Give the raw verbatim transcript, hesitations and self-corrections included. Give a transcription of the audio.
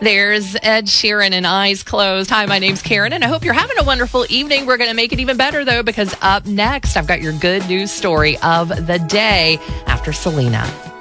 There's Ed Sheeran and Eyes Closed. Hi, my name's Karen, and I hope you're having a wonderful evening. We're going to make it even better, though, because up next, I've got your good news story of the day after Selena.